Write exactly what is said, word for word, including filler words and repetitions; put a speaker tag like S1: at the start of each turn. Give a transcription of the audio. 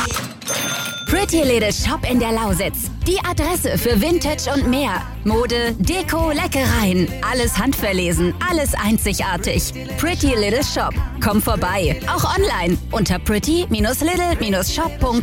S1: Pretty Little Shop in der Lausitz. Die Adresse für Vintage und mehr. Mode, Deko, Leckereien. Alles handverlesen, alles einzigartig. Pretty Little Shop. Komm vorbei. Auch online unter pretty Little Shop punkt